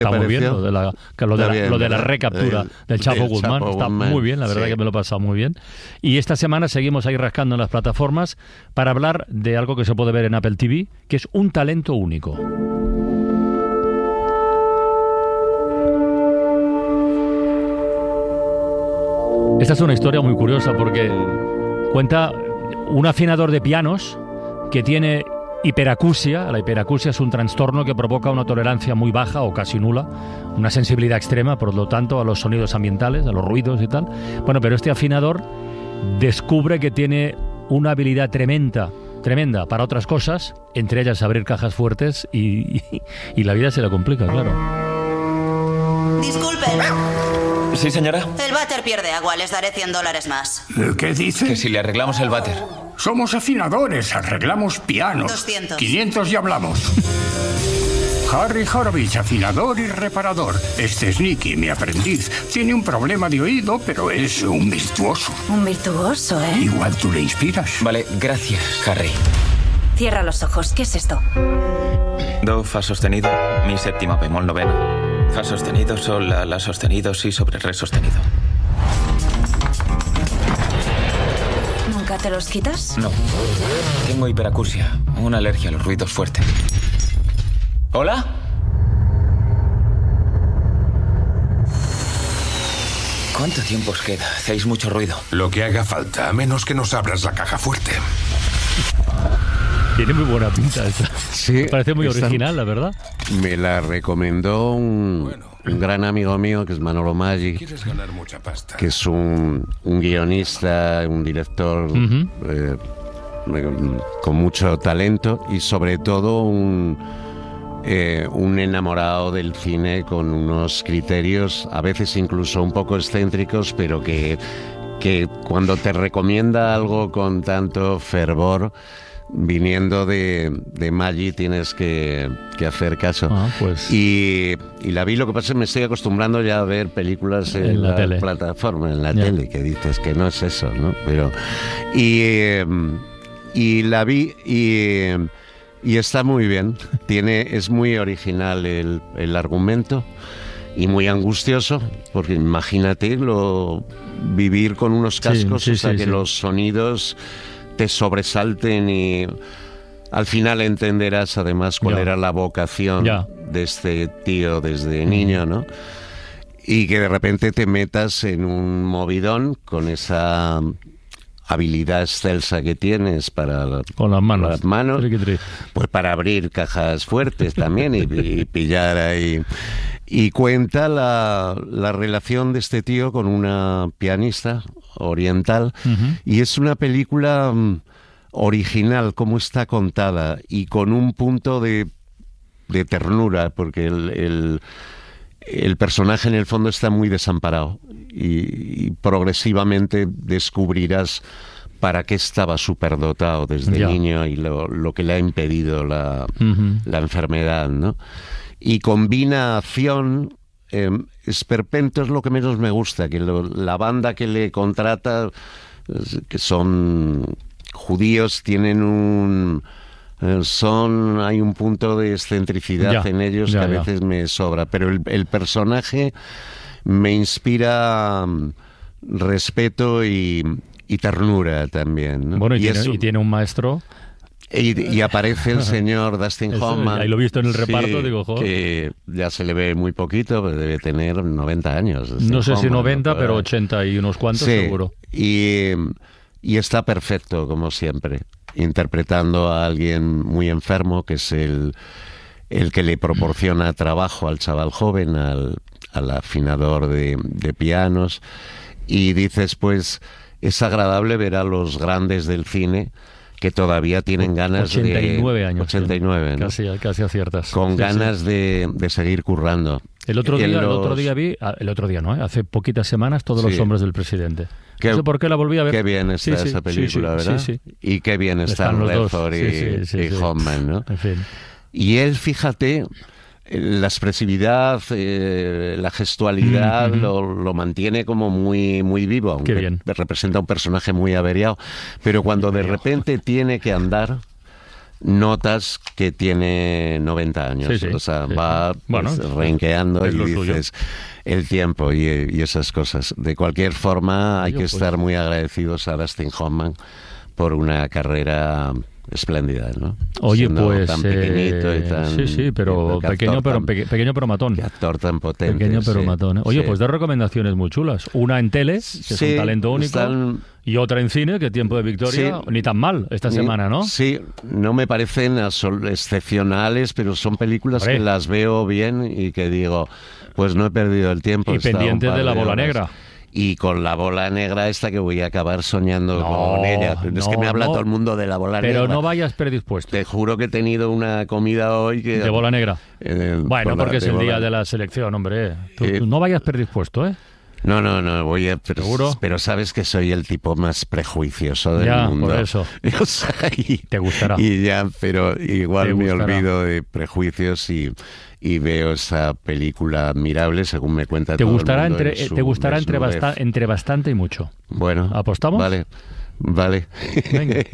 Está muy bien lo de la ¿verdad? recaptura del Chapo Guzmán. Está muy bien, la verdad que me lo he pasado muy bien. Y esta semana seguimos ahí rascando en las plataformas para hablar de algo que se puede ver en Apple TV, que es Un talento único. Esta es una historia muy curiosa porque cuenta un afinador de pianos que tiene hiperacusia. La hiperacusia es un trastorno que provoca una tolerancia muy baja o casi nula, una sensibilidad extrema, por lo tanto, a los sonidos ambientales, a los ruidos y tal. Bueno, pero este afinador descubre que tiene una habilidad tremenda para otras cosas, entre ellas abrir cajas fuertes y la vida se le complica, claro. Disculpen. Sí, señora. El váter pierde agua, les daré $100 más. ¿Qué dice? Que si le arreglamos el váter. Somos afinadores, arreglamos pianos. 200. 500 y hablamos. Harry Horowitz, afinador y reparador. Este es Nicky, mi aprendiz. Tiene un problema de oído, pero es un virtuoso. Un virtuoso, ¿eh? Igual tú le inspiras. Vale, gracias, Harry. Cierra los ojos. ¿Qué es esto? Do, fa sostenido, mi séptima bemol novena. Fa sostenido, sol, la sostenido, si sobre re sostenido. ¿Nunca te los quitas? No. Tengo hiperacusia, una alergia a los ruidos fuertes. ¿Hola? ¿Cuánto tiempo os queda? Hacéis mucho ruido. Lo que haga falta, a menos que nos abras la caja fuerte. Tiene muy buena pinta esta. Sí, Me parece muy original, la verdad. Me la recomendó un gran amigo mío, que es Manolo Maggi, ¿Quieres ganar mucha pasta? que es un guionista, un director con mucho talento y sobre todo un enamorado del cine con unos criterios a veces incluso un poco excéntricos, pero que cuando te recomienda algo con tanto fervor, viniendo de Maggi, tienes que hacer caso. Pues. Y la vi, lo que pasa es que me estoy acostumbrando ya a ver películas en la tele. plataforma, en la tele, que dices que no es eso, ¿no? Pero y la vi y está muy bien. Es muy original el argumento y muy angustioso, porque imagínate vivir con unos cascos, que los sonidos te sobresalten y al final entenderás además cuál era la vocación de este tío desde niño, ¿no? Y que de repente te metas en un movidón con esa habilidad excelsa que tienes con las manos, pues para abrir cajas fuertes también y pillar ahí. Y cuenta la relación de este tío con una pianista oriental, y es una película original como está contada y con un punto de ternura, porque el personaje en el fondo está muy desamparado y progresivamente descubrirás para qué estaba superdotado desde niño y lo que le ha impedido la enfermedad, ¿no? Y combina acción. Esperpento es lo que menos me gusta, que la banda que le contrata, que son judíos, tienen hay un punto de excentricidad en ellos que a veces me sobra, pero el personaje me inspira respeto y ternura también, ¿no? Bueno, y tiene un maestro. Y aparece el señor Dustin Hoffman. Ahí lo he visto en el reparto, digo, joder. Que ya se le ve muy poquito, pero debe tener 90 años. No sé si 90, pero 80 y unos cuantos seguro. Y está perfecto, como siempre, interpretando a alguien muy enfermo, que es el que le proporciona trabajo al chaval joven, al afinador de pianos. Y dices, pues, es agradable ver a los grandes del cine que todavía tienen ganas 89 años. 89, ¿no? Casi aciertas. Con ganas de seguir currando. El otro día vi, hace poquitas semanas, Todos los hombres del presidente. No sé por qué la volví a ver. Qué bien está esa película, ¿verdad? Sí. Y qué bien están Redford y Hoffman, ¿no? En fin. Y él, fíjate, la expresividad, la gestualidad lo mantiene como muy, muy vivo, aunque representa un personaje muy averiado. Pero cuando de repente tiene que andar, notas que tiene 90 años. Sí, o sea, sí, va bueno, renqueando es y lo suyo. dices el tiempo y esas cosas. De cualquier forma, hay que estar muy agradecidos a Dustin Hoffman por una carrera espléndida, ¿no? Oye, Siendo pues tan pequeñito y tan, sí, pero pequeño pero matón. Qué actor tan potente. Pequeño pero sí, matón. Oye, sí. pues 2 recomendaciones muy chulas. Una en tele, que es un talento único, y otra en cine, que Tiempo de Victoria, Sí. ni tan mal esta semana, ¿no? Sí, no me parecen excepcionales, pero son películas que las veo bien y que digo, pues no he perdido el tiempo. Y pendientes de La Bola Negra. Y con La Bola Negra esta que voy a acabar soñando con ella. Es que me habla todo el mundo de La Bola Negra. Pero no vayas predispuesto. Te juro que he tenido una comida hoy que... De Bola Negra. Bueno, porque es el día de de la selección, hombre. Tú no vayas predispuesto, ¿eh? No, voy a... Pero, ¿Seguro? Pero sabes que soy el tipo más prejuicioso del Ya, mundo. por eso. O sea, Te gustará. Y ya, pero igual Te me gustará. olvido de prejuicios y veo esa película admirable, según me cuenta Te todo gustará el mundo en su te gustará desnudez. entre bastante y mucho. Bueno. ¿Apostamos? Vale. Venga.